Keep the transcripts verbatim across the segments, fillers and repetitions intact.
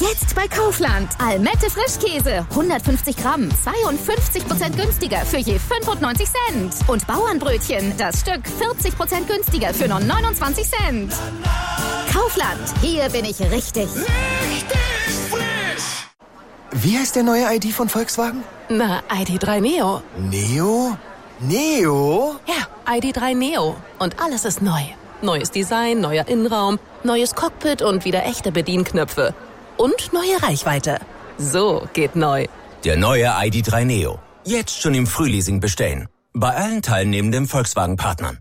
Jetzt bei Kaufland. Almette Frischkäse. hundertfünfzig Gramm. zweiundfünfzig Prozent günstiger für je fünfundneunzig Cent. Und Bauernbrötchen. Das Stück vierzig Prozent günstiger für nur neunundzwanzig Cent. Kaufland. Hier bin ich richtig. Richtig frisch. Wie heißt der neue I D von Volkswagen? Na, I D drei Neo. Neo? Neo? Ja, I D drei Neo. Und alles ist neu. Neues Design, neuer Innenraum, neues Cockpit und wieder echte Bedienknöpfe. Und neue Reichweite. So geht neu. Der neue I D drei Neo. Jetzt schon im Frühleasing bestellen. Bei allen teilnehmenden Volkswagen-Partnern.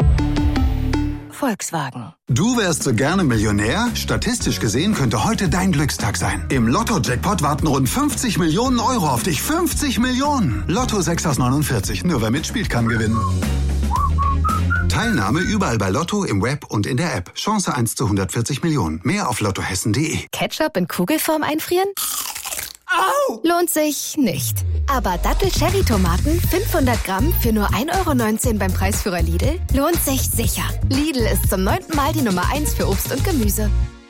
Volkswagen. Du wärst so gerne Millionär? Statistisch gesehen könnte heute dein Glückstag sein. Im Lotto-Jackpot warten rund fünfzig Millionen Euro auf dich. fünfzig Millionen! Lotto sechs aus neunundvierzig. Nur wer mitspielt, kann gewinnen. Teilnahme überall bei Lotto, im Web und in der App. Chance eins zu hundertvierzig Millionen. Mehr auf lottohessen punkt de. Ketchup in Kugelform einfrieren? Au! Lohnt sich nicht. Aber Dattel-Cherry-Tomaten fünfhundert Gramm für nur ein Euro neunzehn beim Preisführer Lidl lohnt sich sicher. Lidl ist zum neunten Mal die Nummer eins für Obst und Gemüse.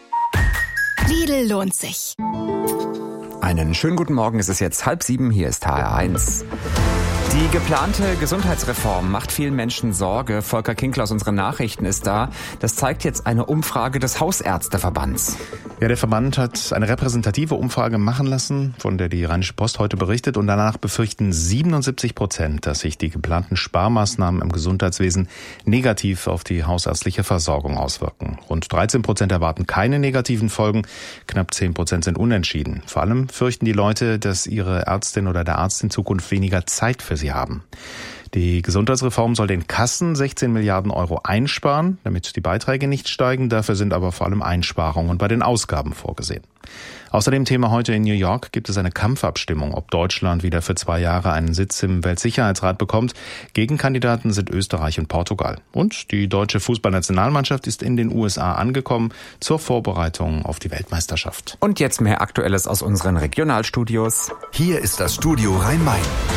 Lidl lohnt sich. Einen schönen guten Morgen, es ist jetzt halb sieben, hier ist H R eins. Die geplante Gesundheitsreform macht vielen Menschen Sorge. Volker Kinkler aus unseren Nachrichten ist da. Das zeigt jetzt eine Umfrage des Hausärzteverbands. Ja, der Verband hat eine repräsentative Umfrage machen lassen, von der die Rheinische Post heute berichtet. Und danach befürchten siebenundsiebzig Prozent, dass sich die geplanten Sparmaßnahmen im Gesundheitswesen negativ auf die hausärztliche Versorgung auswirken. Rund dreizehn Prozent erwarten keine negativen Folgen. Knapp zehn Prozent sind unentschieden. Vor allem fürchten die Leute, dass ihre Ärztin oder der Arzt in Zukunft weniger Zeit für sie haben. Die Gesundheitsreform soll den Kassen sechzehn Milliarden Euro einsparen, damit die Beiträge nicht steigen. Dafür sind aber vor allem Einsparungen bei den Ausgaben vorgesehen. Außerdem Thema heute in New York gibt es eine Kampfabstimmung, ob Deutschland wieder für zwei Jahre einen Sitz im Weltsicherheitsrat bekommt. Gegenkandidaten sind Österreich und Portugal. Und die deutsche Fußballnationalmannschaft ist in den U S A angekommen zur Vorbereitung auf die Weltmeisterschaft. Und jetzt mehr Aktuelles aus unseren Regionalstudios. Hier ist das Studio Rhein-Main.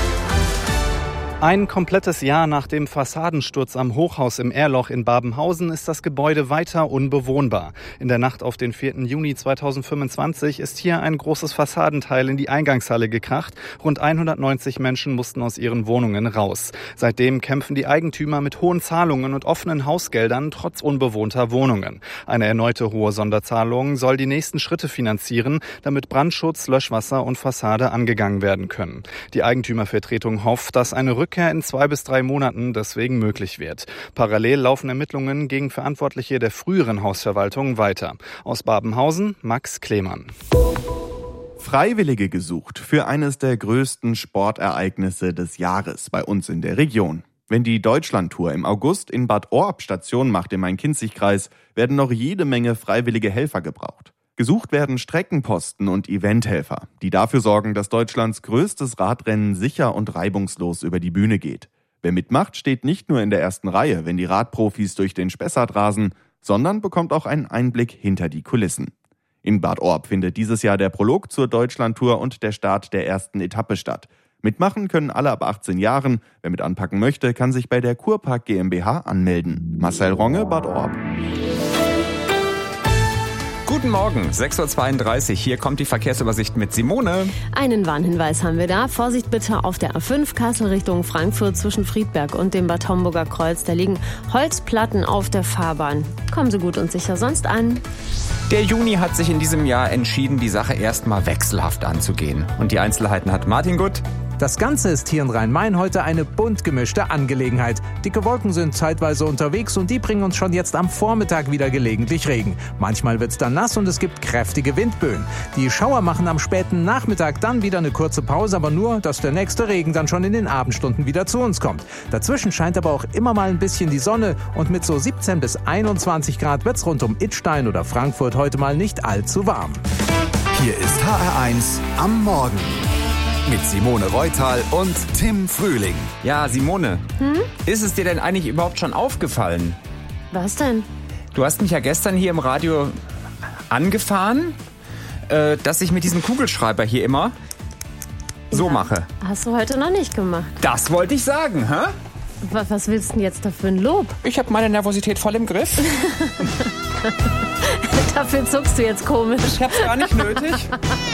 Ein komplettes Jahr nach dem Fassadensturz am Hochhaus im Erloch in Babenhausen ist das Gebäude weiter unbewohnbar. In der Nacht auf den vierten Juni zweitausendfünfundzwanzig ist hier ein großes Fassadenteil in die Eingangshalle gekracht. Rund hundertneunzig Menschen mussten aus ihren Wohnungen raus. Seitdem kämpfen die Eigentümer mit hohen Zahlungen und offenen Hausgeldern trotz unbewohnter Wohnungen. Eine erneute hohe Sonderzahlung soll die nächsten Schritte finanzieren, damit Brandschutz, Löschwasser und Fassade angegangen werden können. Die Eigentümervertretung hofft, dass eine Rückkehr in zwei bis drei Monaten deswegen möglich wird. Parallel laufen Ermittlungen gegen Verantwortliche der früheren Hausverwaltung weiter. Aus Babenhausen, Max Klemann. Freiwillige gesucht für eines der größten Sportereignisse des Jahres bei uns in der Region. Wenn die Deutschlandtour im August in Bad Orb Station macht im Main-Kinzig-Kreis, werden noch jede Menge freiwillige Helfer gebraucht. Gesucht werden Streckenposten und Eventhelfer, die dafür sorgen, dass Deutschlands größtes Radrennen sicher und reibungslos über die Bühne geht. Wer mitmacht, steht nicht nur in der ersten Reihe, wenn die Radprofis durch den Spessart rasen, sondern bekommt auch einen Einblick hinter die Kulissen. In Bad Orb findet dieses Jahr der Prolog zur Deutschlandtour und der Start der ersten Etappe statt. Mitmachen können alle ab achtzehn Jahren. Wer mit anpacken möchte, kann sich bei der Kurpark GmbH anmelden. Marcel Ronge, Bad Orb. Guten Morgen, sechs Uhr zweiunddreißig. Hier kommt die Verkehrsübersicht mit Simone. Einen Warnhinweis haben wir da. Vorsicht bitte auf der A fünf Kassel Richtung Frankfurt zwischen Friedberg und dem Bad Homburger Kreuz. Da liegen Holzplatten auf der Fahrbahn. Kommen Sie gut und sicher sonst an. Der Juni hat sich in diesem Jahr entschieden, die Sache erstmal wechselhaft anzugehen. Und die Einzelheiten hat Martin Gutt. Das Ganze ist hier in Rhein-Main heute eine bunt gemischte Angelegenheit. Dicke Wolken sind zeitweise unterwegs und die bringen uns schon jetzt am Vormittag wieder gelegentlich Regen. Manchmal wird's dann nass und es gibt kräftige Windböen. Die Schauer machen am späten Nachmittag dann wieder eine kurze Pause, aber nur, dass der nächste Regen dann schon in den Abendstunden wieder zu uns kommt. Dazwischen scheint aber auch immer mal ein bisschen die Sonne und mit so siebzehn bis einundzwanzig Grad wird's rund um Idstein oder Frankfurt heute mal nicht allzu warm. Hier ist H R eins am Morgen. Mit Simone Reutal und Tim Frühling. Ja, Simone, Hm? ist es dir denn eigentlich überhaupt schon aufgefallen? Was denn? Du hast mich ja gestern hier im Radio angefahren, äh, dass ich mit diesem Kugelschreiber hier immer so Ja, mache. Hast du heute noch nicht gemacht. Das wollte ich sagen, hä? Was willst du denn jetzt dafür ein Lob? Ich habe meine Nervosität voll im Griff. Dafür zuckst du jetzt komisch. Ich hab's gar nicht nötig.